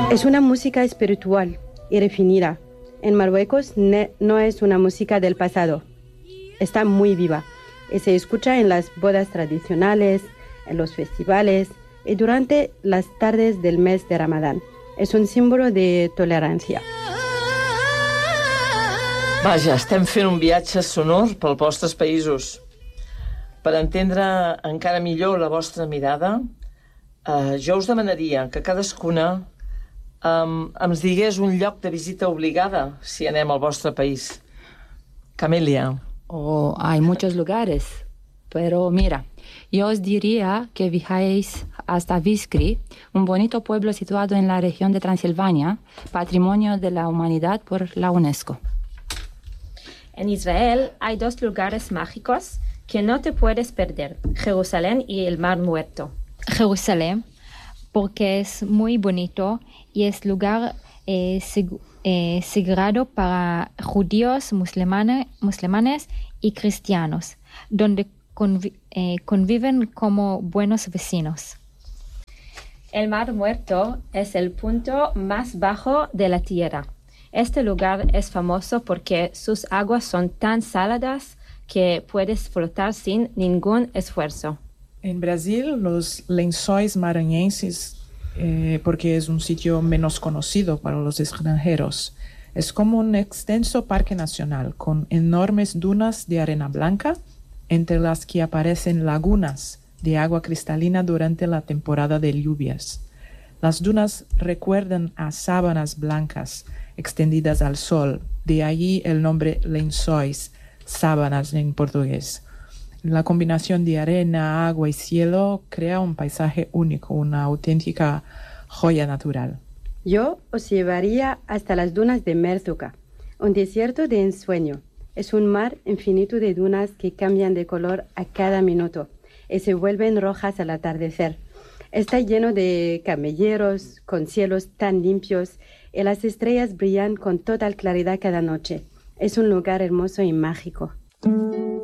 Es una música espiritual y refinada. En Marruecos no es una música del pasado. Está muy viva y se escucha en las bodas tradicionales, en los festivales y durante las tardes del mes de Ramadán. És un símbolo de tolerancia. Vaja, estem fent un viatge sonor pels vostres països. Per entendre encara millor la vostra mirada, jo us demanaria que cadascuna ens digués un lloc de visita obligada si anem al vostre país. Camelia. Hay muchos lugares, pero mira, yo os diría que viajéis hasta Viskri, un bonito pueblo situado en la región de Transilvania, Patrimonio de la Humanidad por la UNESCO. En Israel hay 2 lugares mágicos que no te puedes perder, Jerusalén y el Mar Muerto. Jerusalén, porque es muy bonito y es lugar sagrado para judíos, musulmanes y cristianos, donde conviven como buenos vecinos. El Mar Muerto es el punto más bajo de la tierra. Este lugar es famoso porque sus aguas son tan saladas que puedes flotar sin ningún esfuerzo. En Brasil, los Lençóis Maranhenses, porque es un sitio menos conocido para los extranjeros. Es como un extenso parque nacional con enormes dunas de arena blanca, entre las que aparecen lagunas de agua cristalina durante la temporada de lluvias. Las dunas recuerdan a sábanas blancas extendidas al sol, de allí el nombre lençóis, sábanas en portugués. La combinación de arena, agua y cielo crea un paisaje único, una auténtica joya natural. Yo os llevaría hasta las dunas de Merzuca, un desierto de ensueño. Es un mar infinito de dunas que cambian de color a cada minuto y se vuelven rojas al atardecer. Está lleno de camelleros, con cielos tan limpios, y las estrellas brillan con total claridad cada noche. Es un lugar hermoso y mágico.